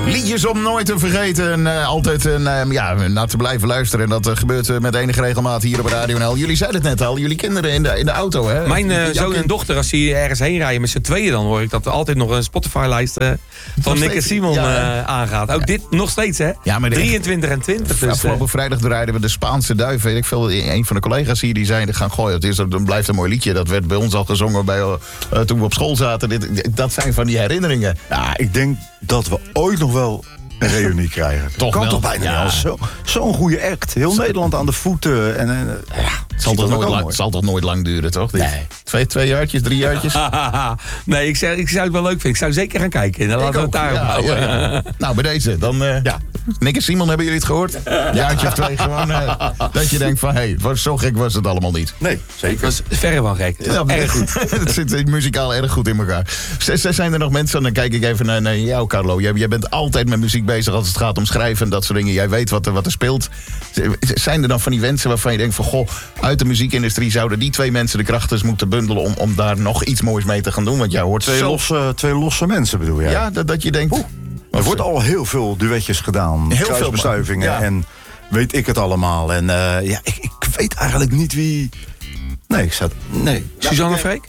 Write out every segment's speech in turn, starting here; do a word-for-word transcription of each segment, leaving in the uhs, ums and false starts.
Liedjes om nooit te vergeten en uh, altijd uh, ja, naar te blijven luisteren. En dat uh, gebeurt uh, met enige regelmaat hier op Radio N L. Jullie zeiden het net al, jullie kinderen in de, in de auto, hè? Mijn uh, zoon en dochter, als die ergens heen rijden met z'n tweeën, dan hoor ik dat er altijd nog een Spotify-lijst uh, van Nick en Simon ja, uh, aangaat. Ook ja. Dit nog steeds, hè? Ja, maar drieëntwintig en twintig. Dus, afgelopen uh, vrijdag rijden we de Spaanse duif. Weet ik veel, een van de collega's hier die zeiden gaan gooien. Het is, dan blijft een mooi liedje. Dat werd bij ons al gezongen bij, uh, toen we op school zaten. Dit, dat zijn van die herinneringen. Ja, ik denk dat we ooit nog wel een reunie krijgen. Toch kan wel. toch bijna ja. wel. Zo, zo'n goede act. Heel Nederland aan de voeten. En, en, ja, het zal toch, nooit lang, zal toch nooit lang duren, toch? Nee. Twee, twee jaartjes, drie jaartjes? nee, ik zou, ik zou het wel leuk vinden. Ik zou zeker gaan kijken. Dan laten we het daarop ja, houden. Ja, ja. Nou, bij deze. Dan, uh, ja. Nick en Simon, hebben jullie het gehoord? Een jaartje of twee gewoon. Uh, dat je denkt van, hé, hey, zo gek was het allemaal niet. Nee, zeker. Het was verre van gek. Ja, erg goed. Het zit muzikaal erg goed in elkaar. Zijn er nog mensen, dan kijk ik even naar, naar jou, Carlo. Jij, jij bent altijd met muziek bezig als het gaat om schrijven en dat soort dingen. Jij weet wat er, wat er speelt. Zijn er dan van die wensen waarvan je denkt van, goh, uit de muziekindustrie zouden die twee mensen de krachten eens moeten bundelen om, om daar nog iets moois mee te gaan doen? Want jij hoort twee, zo... losse, twee losse mensen bedoel jij? Ja, dat, dat je denkt... Oeh, er wordt al heel veel duetjes gedaan. Heel kruisbestuivingen veel, ja. En weet ik het allemaal. En uh, ja, ik, ik weet eigenlijk niet wie... Nee, ik zat... Nee. Suzanne Freek?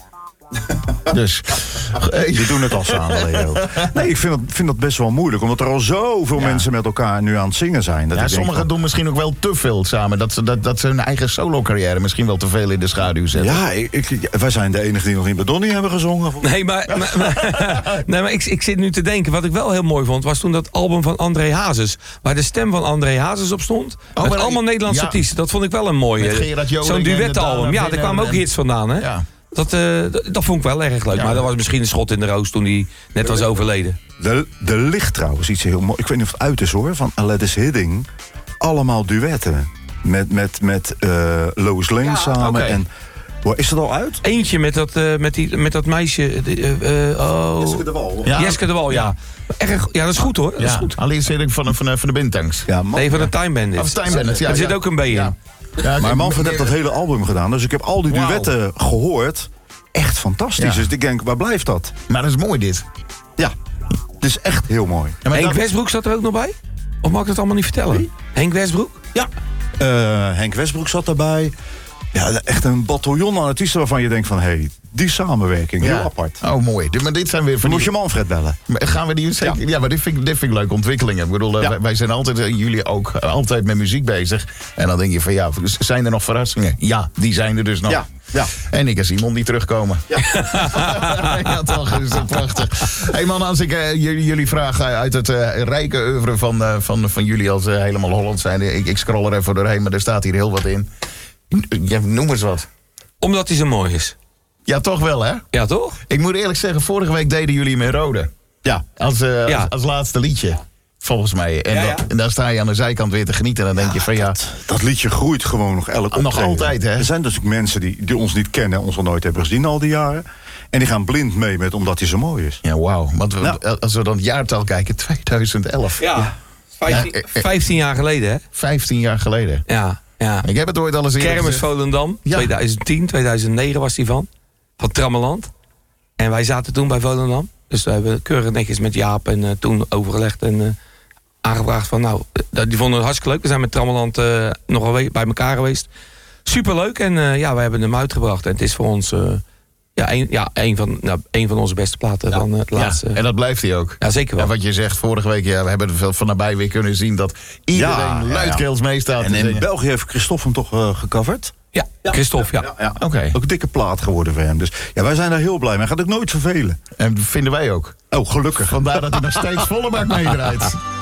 Dus. Die doen het al samen, Leo. Nee, ik vind dat, vind dat best wel moeilijk. Omdat er al zoveel ja. mensen met elkaar nu aan het zingen zijn. Dat ja, ik sommigen denk, doen misschien ook wel te veel samen. Dat ze, dat, dat ze hun eigen solo-carrière misschien wel te veel in de schaduw zetten. Ja, ik, ik, wij zijn de enigen die nog in Badonnie hebben gezongen. Nee, maar, maar, maar, nee, maar ik, ik zit nu te denken. Wat ik wel heel mooi vond, was toen dat album van André Hazes. Waar de stem van André Hazes op stond. Oh, met allemaal Nederlandse ja. artiesten. Dat vond ik wel een mooie. Zo'n duetalbum. Ja, daar kwamen ook hits vandaan, hè? Ja. Dat, uh, dat vond ik wel erg leuk. Ja, maar dat was misschien een schot in de roos toen hij net was overleden. Er de ligt trouwens iets heel mooi. Ik weet niet of het uit is hoor. Van Aladdin Hidding. Allemaal duetten. Met, met, met uh, Lois Lane ja, samen. Okay. En, is het al uit? Eentje met dat, uh, met die, met dat meisje. Uh, uh, oh. Jeske de Wal. Ja. Jeske de Wal, ja. Ja. Erg, ja, dat is goed hoor. Dat ja. is goed. Alleen zit ik van, van, van de Bintangs. Ja, nee, van de Time Bandits. Time Bandits, ja. Er zit ja. ook een B in. Ja. Ja, maar Manfred heeft dat hele album gedaan. Dus ik heb al die duetten wow. gehoord. Echt fantastisch. Ja. Dus ik denk, waar blijft dat? Maar dat is mooi dit. Ja, het is echt heel mooi. Ja, Henk dat... Westbroek zat er ook nog bij? Of mag ik het allemaal niet vertellen? Wie? Henk Westbroek? Ja. Uh, Henk Westbroek zat erbij. Ja, echt een bataljon aan artiesten waarvan je denkt van... hé, hey, die samenwerking, ja. heel apart. Oh, mooi. Maar dit zijn weer van die... Moet je Manfred bellen? Gaan we die zeker... Ja, ja maar dit vind, ik, dit vind ik leuke ontwikkelingen. Ik bedoel, ja. wij zijn altijd, jullie ook, altijd met muziek bezig. En dan denk je van, ja, zijn er nog verrassingen? Ja, die zijn er dus nog. Ja. Ja. En ik en Simon die terugkomen. Ja, ja toch, is dat prachtig. Hé hey man, als ik uh, jullie, jullie vraag uit het uh, rijke oeuvre van, uh, van, van jullie als uh, helemaal Holland zijn. Ik, ik scroll er even doorheen, maar er staat hier heel wat in. Ja, noem eens wat. Omdat hij zo mooi is. Ja, toch wel, hè? Ja, toch? Ik moet eerlijk zeggen, vorige week deden jullie hem in Rode. Ja. Als, uh, ja. als, als laatste liedje. Volgens mij. En, ja, ja. Dat, en daar sta je aan de zijkant weer te genieten. En dan denk ja, je van ja... Dat, dat liedje groeit gewoon nog elk optreden. Nog altijd, hè? Er zijn dus ook mensen die, die ons niet kennen... ons nog nooit hebben gezien al die jaren. En die gaan blind mee met omdat hij zo mooi is. Ja, wauw. Want we, nou. als we dan het jaartal kijken, tweeduizend elf. Ja, ja. vijftien, ja, vijftien jaar geleden, hè? vijftien jaar geleden. Ja, ja. Ik heb het ooit al eens eerder Kermis Volendam, ja. tweeduizend tien, tweeduizend negen was die van. Van Trammeland. En wij zaten toen bij Volendam. Dus we hebben keurig netjes met Jaap en uh, toen overgelegd en... Uh, aangevraagd van, nou, die vonden het hartstikke leuk. We zijn met Trammeland uh, nogal bij elkaar geweest. Superleuk en uh, ja, we hebben hem uitgebracht. En het is voor ons uh, ja, een, ja, een, van, nou, een van onze beste platen ja. van uh, het laatste. Ja, en dat blijft hij ook. Ja, zeker wel. En wat je zegt, vorige week, ja, we hebben er van nabij weer kunnen zien... dat iedereen ja, luidkeels ja, ja. meestaat. En in zingen. België heeft Christophe hem toch uh, gecoverd? Ja, ja, Christophe, ja. ja, ja, ja. Okay. Ook een dikke plaat geworden voor hem. Dus ja, wij zijn daar heel blij mee. Hij gaat ook nooit vervelen. En vinden wij ook. Oh, gelukkig. Vandaar dat hij nog steeds volle bak meedraait.